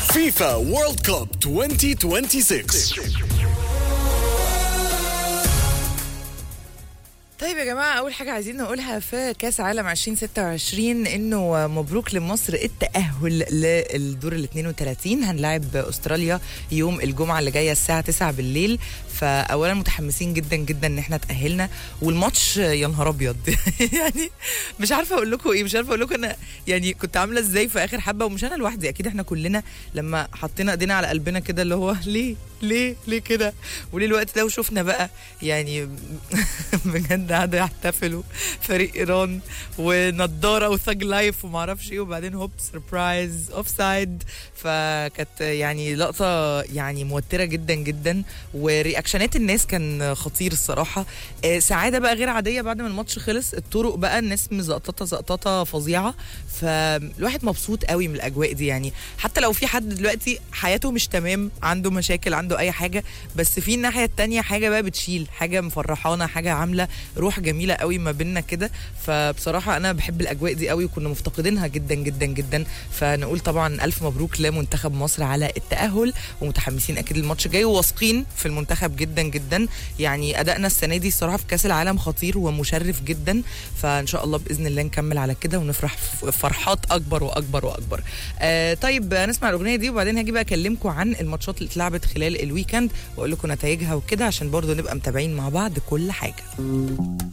فيفا وورلد كوب 2026. طيب يا جماعة، أول حاجة عايزين نقولها في كاس عالم 2026 إنه مبروك لمصر التأهل للدور ال 32. هنلاعب أستراليا يوم الجمعة اللي جاية الساعة 9 بالليل. فأولا متحمسين جدا جدا إن احنا تأهلنا، والماتش يا نهار أبيض يعني مش عارفة أقول لكم إيه، مش عارفة أقول لكم أنا يعني كنت عاملة إزاي في آخر حبة. ومش أنا لوحدي، أكيد احنا كلنا لما حطينا إيدينا على قلبنا كده اللي هو ليه كده، وليه الوقت ده. وشوفنا بقى يعني بجد قعدوا يحتفلوا فريق ايران ونضاره وثاج لايف ومعرفش ايه، وبعدين هوب سربرايز اوف سايد. فكانت يعني لقطه يعني موتره جدا جدا، ورياكشنات الناس كان خطير الصراحه. سعاده بقى غير عاديه بعد ما الماتش خلص. الطرق بقى الناس مزقططه فظيعه، فالواحد مبسوط قوي من الاجواء دي. يعني حتى لو في حد دلوقتي حياته مش تمام، عنده مشاكل، عنده اي حاجه، بس في الناحيه التانية حاجه بقى بتشيل، حاجه مفرحانا، حاجه عامله روح جميله قوي ما بيننا كده. فبصراحه انا بحب الاجواء دي قوي، وكنا مفتقدينها جدا جدا جدا. فنقول طبعا الف مبروك لمنتخب مصر على التاهل، ومتحمسين اكيد الماتش جاي، وواثقين في المنتخب جدا جدا. يعني ادائنا السنه دي الصراحه في كاس العالم خطير ومشرف جدا. فان شاء الله باذن الله نكمل على كده ونفرح فرحات اكبر واكبر واكبر. طيب نسمع الاغنيه دي، وبعدين هاجي بقى اكلمكم عن الماتشات اللي اتلعبت خلال الويكند، واقول لكم نتائجها وكده، عشان برضو نبقى متابعين مع بعض كل حاجه.